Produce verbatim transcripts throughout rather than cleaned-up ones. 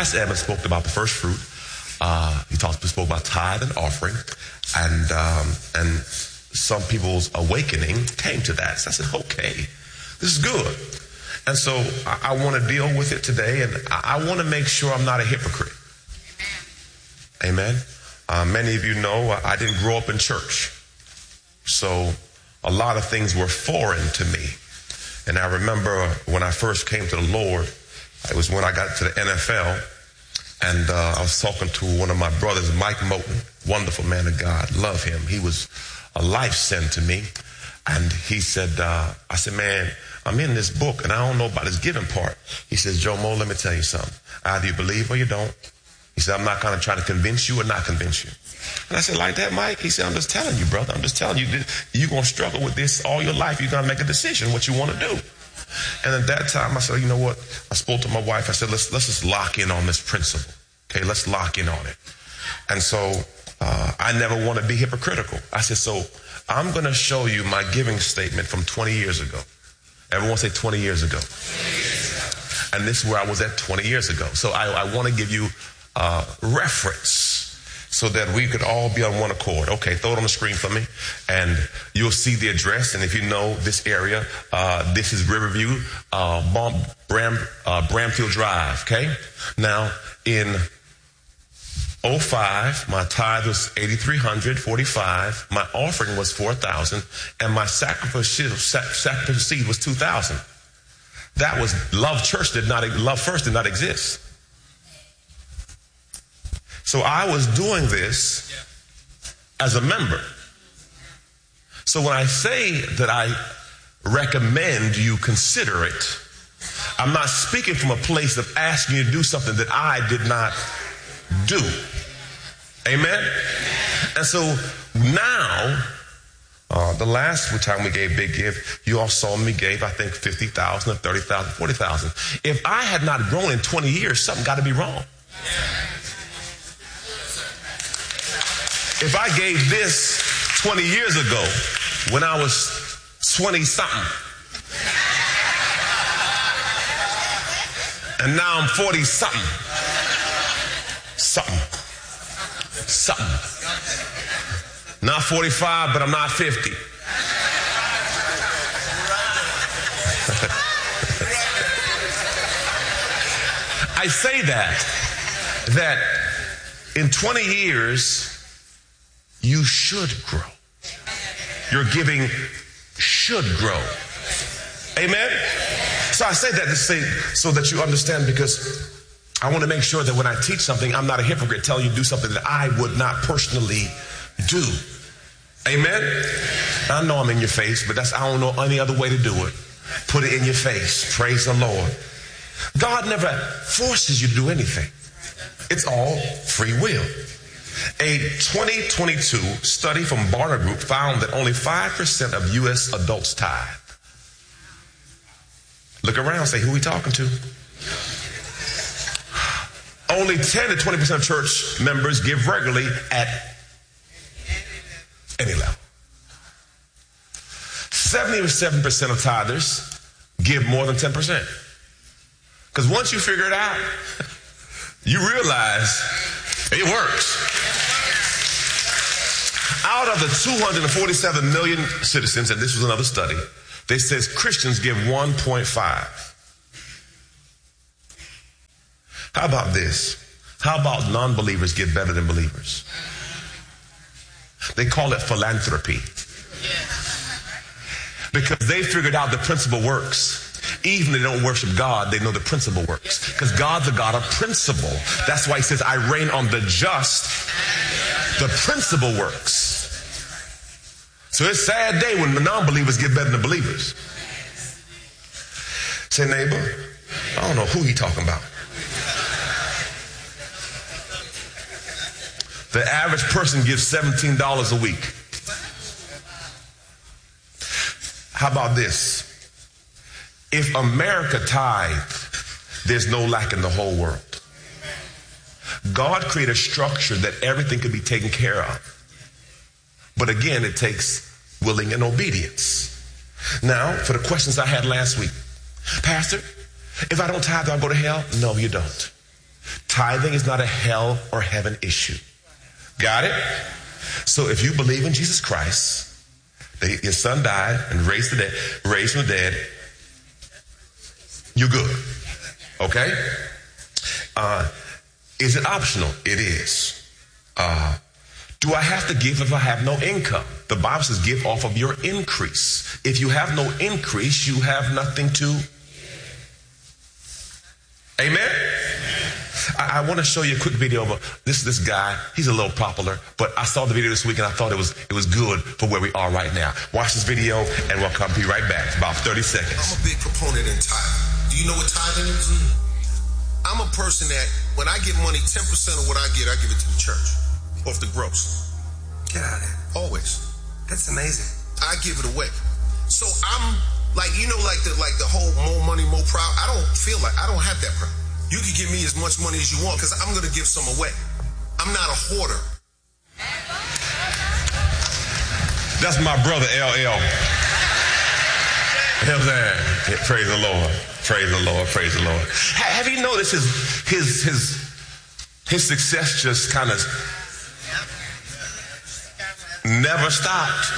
Pastor Evans spoke about the first fruit. Uh, he talked, spoke about tithe and offering, and um, and some people's awakening came to that. So I said, okay, this is good. And so I, I want to deal with it today, and I, I want to make sure I'm not a hypocrite. Amen. Uh, many of you know I, I didn't grow up in church, so a lot of things were foreign to me. And I remember when I first came to the Lord, it was when I got to the N F L, and uh, I was talking to one of my brothers, Mike Moten, wonderful man of God, love him. He was a life sent to me. And he said, uh, I said, man, I'm in this book, and I don't know about this giving part. He says, Joe Mo, let me tell you something. Either you believe or you don't. He said, I'm not going to try to convince you or not convince you. And I said, like that, Mike? He said, I'm just telling you, brother. I'm just telling you, you're going to struggle with this all your life. You're going to make a decision what you want to do. And at that time, I said, you know what? I spoke to my wife. I said, let's let's just lock in on this principle. Okay, let's lock in on it. And so uh, I never want to be hypocritical. I said, so I'm going to show you my giving statement from twenty years ago. Everyone say twenty years ago. And this is where I was at twenty years ago. So I, I want to give you uh, reference so that we could all be on one accord. Okay, throw it on the screen for me, and you'll see the address. And if you know this area, uh, this is Riverview, uh, Bram, Bram, uh, Bramfield Drive, okay? Now, in oh five, my tithe was eight thousand three hundred forty-five, my offering was four thousand, and my sacrificial, sacrificial seed was two thousand. That was, Love Church did not, Love First did not exist. So I was doing this as a member. So when I say that I recommend you consider it, I'm not speaking from a place of asking you to do something that I did not do. Amen? And so now, uh, the last time we gave Big Give, you all saw me gave, I think, fifty thousand or thirty thousand, forty thousand. If I had not grown in twenty years, something got to be wrong. If I gave this twenty years ago when I was twenty something, and now I'm forty something, something, something. Not forty-five, but I'm not fifty. I say that, that in twenty years, you should grow. Your giving should grow. Amen? So I say that to say so that you understand, because I want to make sure that when I teach something, I'm not a hypocrite telling you to do something that I would not personally do. Amen? I know I'm in your face, but that's, I don't know any other way to do it. Put it in your face. Praise the Lord. God never forces you to do anything. It's all free will. A twenty twenty-two study from Barna Group found that only five percent of U S adults tithe. Look around, say, who are we talking to? Only ten to twenty percent of church members give regularly at any level. seventy-seven percent of tithers give more than ten percent. Because once you figure it out, you realize it works. Out of the two hundred forty-seven million citizens, and this was another study, they says Christians give one point five. How about this? How about non-believers give better than believers? They call it philanthropy. Because they figured out the principle works. Even if they don't worship God, they know the principle works. Because God's a God of principle. That's why he says, I reign on the just. The principle works. So it's a sad day when the non-believers get better than the believers. Say, neighbor, I don't know who he talking about. The average person gives seventeen dollars a week. How about this? If America tithed, there's no lack in the whole world. God created a structure that everything could be taken care of. But again, it takes willing and obedience. Now, for the questions I had last week. Pastor, if I don't tithe, do I go to hell? No, you don't. Tithing is not a hell or heaven issue. Got it? So if you believe in Jesus Christ, that your son died and raised the dead, raised from the dead, you're good. Okay? Uh, is it optional? It is. Uh, do I have to give if I have no income? The Bible says give off of your increase. If you have no increase, you have nothing to. Amen? I, I want to show you a quick video of a, this this guy. He's a little popular, but I saw the video this week and I thought it was it was good for where we are right now. Watch this video and we'll come be right back. It's about thirty seconds. I'm a big proponent in tithing. Do you know what tithing is? I'm a person that when I get money, ten percent of what I get, I give it to the church off the gross. Get out of there. Always. That's amazing. I give it away. So I'm like, you know, like the like the whole more money, more proud. I don't feel like I don't have that problem. You can give me as much money as you want because I'm going to give some away. I'm not a hoarder. That's my brother, L L. You know what I'm saying? Yeah, praise the Lord. Praise the Lord. Praise the Lord. Have you noticed his his his his success just kind of never stopped?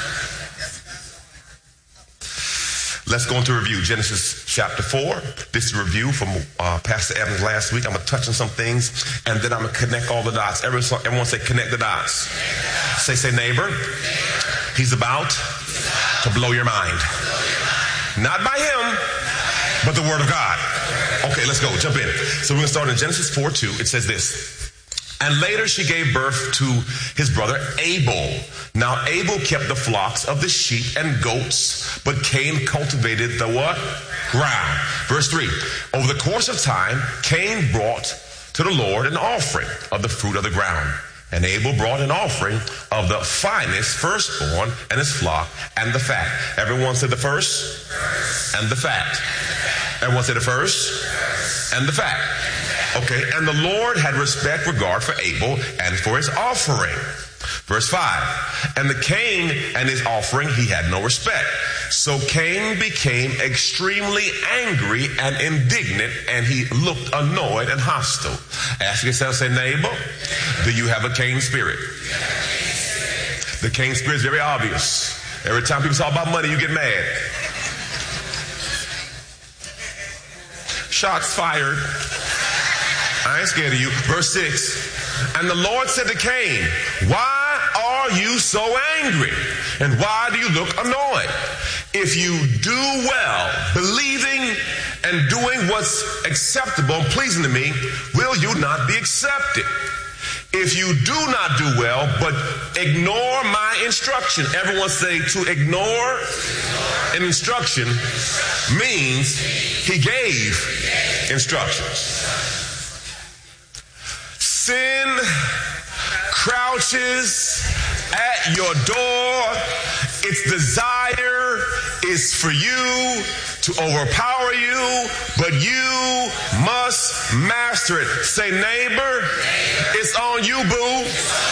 Let's go into review. Genesis chapter four. This is a review from uh, Pastor Evans last week. I'm going to touch on some things, and then I'm going to connect all the dots. Everyone, everyone say, connect the dots. Say, say, neighbor. He's about to blow your mind. Not by him, but the word of God. Okay, let's go. Jump in. So we're going to start in Genesis four two. It says this. And later she gave birth to his brother Abel. Now Abel kept the flocks of the sheep and goats, but Cain cultivated the what? Ground. Verse three. Over the course of time, Cain brought to the Lord an offering of the fruit of the ground. And Abel brought an offering of the finest firstborn and his flock and the fat. Everyone said the first and the fat. Everyone said the first and the fat. Okay, and the Lord had respect, regard for Abel and for his offering. Verse five, and the Cain and his offering he had no respect. So Cain became extremely angry and indignant, and he looked annoyed and hostile. Ask yourself, say, neighbor, do you have a Cain spirit? The Cain spirit is very obvious. Every time people talk about money, you get mad. Shots fired. I ain't scared of you. Verse six. And the Lord said to Cain, why are you so angry? And why do you look annoyed? If you do well, believing and doing what's acceptable and pleasing to me, will you not be accepted? If you do not do well, but ignore my instruction. Everyone say, to ignore an instruction means he gave instructions. Sin crouches at your door. Its desire is for you to overpower you, but you must master it. Say, neighbor, it's on you, boo.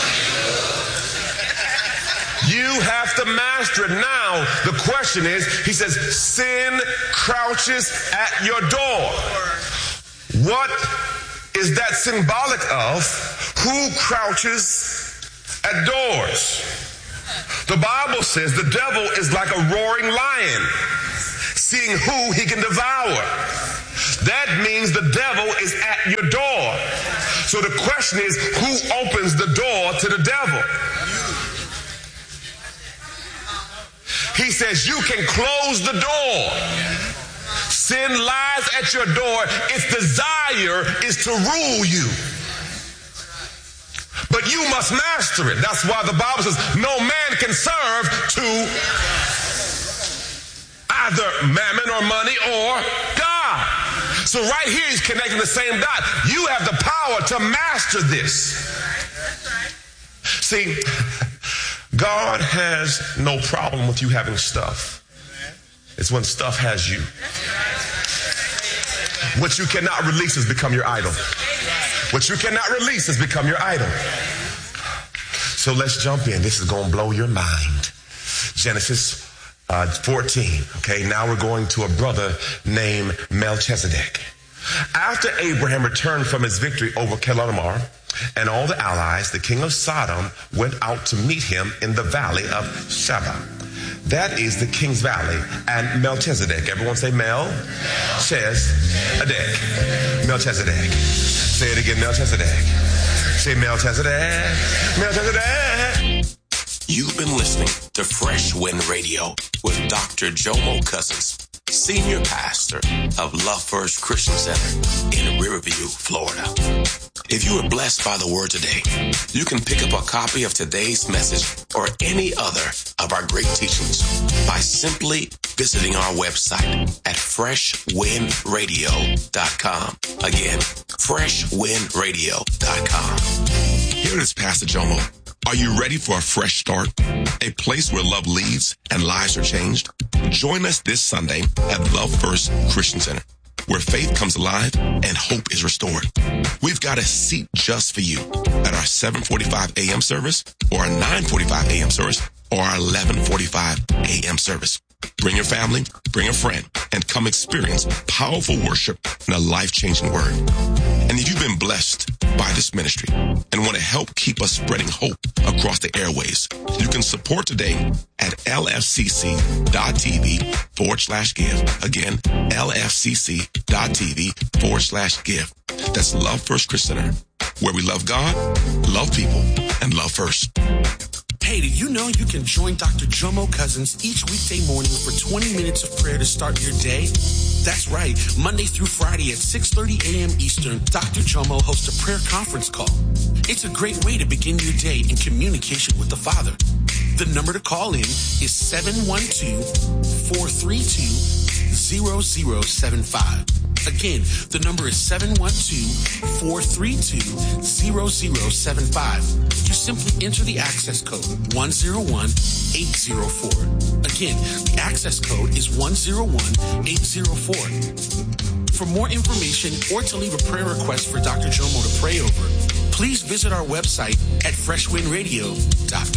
You have to master it. Now, the question is, he says, sin crouches at your door. What is that symbolic of? Who crouches at doors? The Bible says the devil is like a roaring lion, seeing who he can devour. That means the devil is at your door. So the question is, who opens the door to the devil? He says you can close the door. Sin lies at your door. Its desire is to rule you. But you must master it. That's why the Bible says no man can serve two, either mammon or money or God. So right here he's connecting the same dot. You have the power to master this. See, God has no problem with you having stuff. It's when stuff has you. What you cannot release has become your idol. What you cannot release has become your idol. So let's jump in. This is going to blow your mind. Genesis uh, fourteen. Okay, now we're going to a brother named Melchizedek. After Abraham returned from his victory over Kedorlaomer and all the allies, the king of Sodom went out to meet him in the valley of Shaveh. That is the King's Valley. And Melchizedek, everyone say Mel, says Adek. Melchizedek. Say it again, Melchizedek. Say Melchizedek. Melchizedek. You've been listening to Fresh Wind Radio with Doctor Jomo Cousins, Senior Pastor of Love First Christian Center in Riverview, Florida. If you were blessed by the word today, you can pick up a copy of today's message or any other of our great teachings by simply visiting our website at fresh wind radio dot com. Again, fresh wind radio dot com. Here is Pastor Jomo. Are you ready for a fresh start? A place where love leads and lives are changed? Join us this Sunday at Love First Christian Center, where faith comes alive and hope is restored. We've got a seat just for you at our seven forty-five a.m. service or our nine forty-five a.m. service or our eleven forty-five a.m. service. Bring your family, bring a friend, and come experience powerful worship and a life-changing word. And if you've been blessed by this ministry and want to help keep us spreading hope across the airways, you can support today at lfcc.tv forward slash give. Again, lfcc.tv forward slash give. That's Love First Christian Center, where we love God, love people, and love first. Hey, did you know you can join Doctor Jomo Cousins each weekday morning for twenty minutes of prayer to start your day? That's right. Monday through Friday at six thirty a.m. Eastern, Doctor Jomo hosts a prayer conference call. It's a great way to begin your day in communication with the Father. The number to call in is seven one two, four three two, zero zero seven five. Again, the number is seven one two, four three two, zero zero seven five. You simply enter the access code one zero one eight zero four. Again, the access code is one zero one eight zero four. For more information or to leave a prayer request for Doctor Jomo to pray over, please visit our website at fresh wind radio dot com.